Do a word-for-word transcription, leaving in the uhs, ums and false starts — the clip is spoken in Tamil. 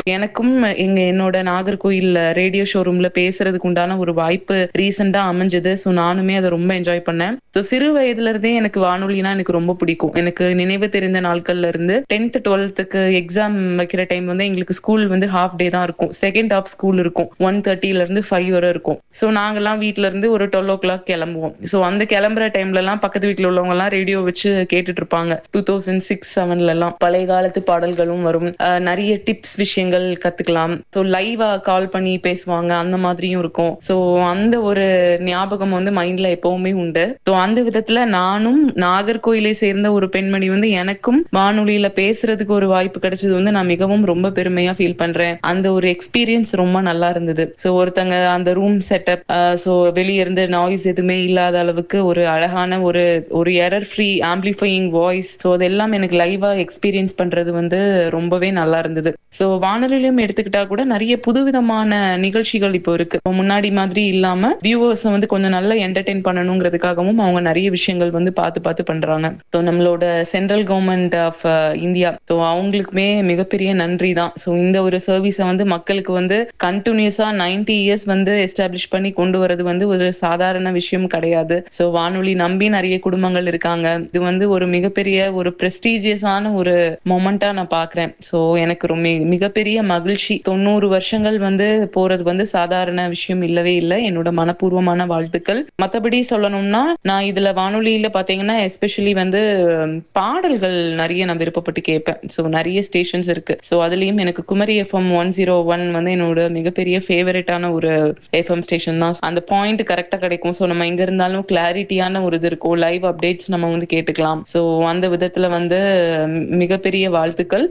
எனக்கும் எங்க என்னோட நாகர்கோயில் ரேடியோ ஷோரூம்ல பேசுறதுக்கு உண்டான ஒரு வாய்ப்பு ரீசெண்டா அமைஞ்சது. ஸோ நானுமே அத ரொம்ப என்ஜாய் பண்ணேன். ஸோ சிறு வயதுல இருந்தே எனக்கு வானொலினா எனக்கு ரொம்ப பிடிக்கும். எனக்கு நினைவு தெரிந்த நாட்கள்ல இருந்து டென்த் டுவெல்த்துக்கு எக்ஸாம் வைக்கிற டைம் வந்து எங்களுக்கு ஸ்கூல் வந்து ஹாஃப் டே தான் இருக்கும். செகண்ட் ஹாஃப் ஸ்கூல் இருக்கும். ஒன் தேர்ட்டில இருந்து ஃபைவ் வரை இருக்கும். ஸோ நாங்கெல்லாம் வீட்ல இருந்து ஒரு டுவெல் ஓ கிளாக் கிளம்புவோம். ஸோ அந்த கிளம்புற டைம்லலாம் பக்கத்து வீட்ல உள்ளவங்க எல்லாம் ரேடியோ வச்சு கேட்டுட்டு இருப்பாங்க. டூ தௌசண்ட் சிக்ஸ் செவன்ல எல்லாம் பழைய காலத்து பாடல்களும் வரும். அஹ் நிறைய டிப்ஸ் விஷயங்கள் கத்துக்கலாம். ஸோ லைவா கால் பண்ணி பேசுவாங்க. அந்த மாதிரியும் இருக்கும். ஸோ அந்த ஒரு ஞாபகம் வந்து மைண்ட்ல எப்பவுமே உண்டு. ஸோ அந்த விதத்துல நானும் நாகர்கோயிலை சேர்ந்த ஒரு பெண்மணி வந்து எனக்கும் வானொலியில பேசுறதுக்கு ஒரு வாய்ப்பு கிடைச்சது வந்து நான் மிகவும் ரொம்ப பெருமையா ஃபீல் பண்றேன். அந்த ஒரு எக்ஸ்பீரியன்ஸ் ரொம்ப நல்லா இருந்தது. ஸோ ஒருத்தங்க அந்த ரூம் செட்டப், ஸோ வெளிய இருந்து நாய்ஸ் எதுவுமே இல்லாத அளவுக்கு ஒரு அழகான ஒரு ஒரு error free amplifying voice, so அதெல்லாம் எனக்கு லைவா எக்ஸ்பீரியன்ஸ் பண்றது வந்து ரொம்பவே நல்லா இருந்தது. ஸோ வானொலியிலும் எடுத்துக்கிட்டா கூட நிறைய புதுவிதமான நிகழ்ச்சிகள் இப்போ இருக்கு. இப்போ முன்னாடி மாதிரி இல்லாம வியூவர்ஸ் வந்து கொஞ்சம் நல்லா என்டர்டெயின் பண்ணணுங்கிறதுக்காகவும் அவங்க நிறைய விஷயங்கள் வந்து பார்த்து பார்த்து பண்றாங்க. ஸோ நம்மளோட central government of India, so அவங்களுக்குமே மிகப்பெரிய நன்றி தான். ஸோ இந்த ஒரு சர்வீஸை வந்து மக்களுக்கு வந்து கண்டினியூஸா நைன்டி இயர்ஸ் வந்து எஸ்டாப்ளிஷ் பண்ணி கொண்டு வரது வந்து ஒரு சாதாரண விஷயம் கிடையாது. ஸோ வானொலி நம்பி நிறைய குடும்பங்கள் இருக்காங்க. இது வந்து ஒரு மிகப்பெரிய ஒரு பிரஸ்டீஜியஸான ஒரு மொமெண்டா நான் பாக்குறேன். ஸோ எனக்கு ரொம்ப மிகப்பெரிய மகிழ்ச்சி. தொண்ணூறு வருஷங்கள் வந்து போறது வந்து சாதாரண விஷயம் இல்லவே இல்லை. என்னோட மனப்பூர்வமான வாழ்த்துக்கள். மத்தபடி சொல்லணும்னா நான் இதுல வானொலியில பாத்தீங்கன்னா எஸ்பெஷலி வந்து பாடல்கள் நிறைய நான் விருப்பப்பட்டு கேட்பேன். ஸோ நிறைய ஸ்டேஷன்ஸ் இருக்கு. ஸோ அதுலயும் எனக்கு Kumari FM one zero one வந்து என்னோட மிகப்பெரிய ஃபேவரட்டான ஒரு எஃப்எம் ஸ்டேஷன் தான். அந்த பாயிண்ட் கரெக்டா கிடைக்கும். ஸோ நம்ம எங்க இருந்தாலும் கிளாரிட்டியான ஒரு இது இருக்கும். லைவ் அப்டேட்ஸ் நம்ம வந்து கேட்டுக்கலாம். ஸோ அந்த விதத்துல வந்து மிகப்பெரிய வாழ்த்துக்கள்.